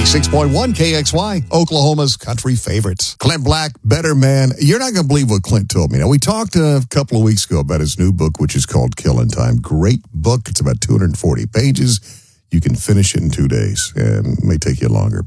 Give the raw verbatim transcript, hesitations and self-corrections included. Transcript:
ninety-six point one K X Y, Oklahoma's country favorites. Clint Black, Better Man. You're not going to believe what Clint told me. Now, we talked a couple of weeks ago about his new book, which is called Killing Time. Great book. It's about two hundred forty pages. You can finish it in two days, and it may take you longer.